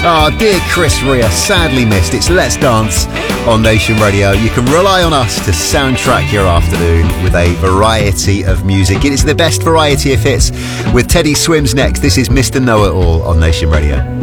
Oh, dear Chris Rea, sadly missed. It's Let's Dance on Nation Radio. You can rely on us to soundtrack your afternoon with a variety of music. It is the best variety of hits with Teddy Swims next. This is Mr. Know-It-All on Nation Radio.